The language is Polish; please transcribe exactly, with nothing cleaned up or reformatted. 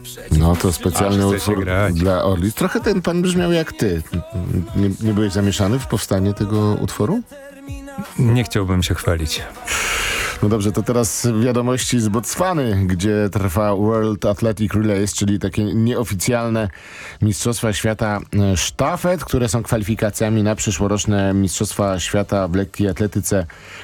No to specjalny Aż chce się utwór grać. dla Orlis. Trochę ten pan brzmiał jak ty. Nie, nie byłeś zamieszany w powstanie tego utworu? Nie chciałbym się chwalić. No dobrze, to teraz wiadomości z Botswany, gdzie trwa World Athletic Relays, czyli takie nieoficjalne Mistrzostwa Świata Sztafet, które są kwalifikacjami na przyszłoroczne Mistrzostwa Świata w lekkiej atletyce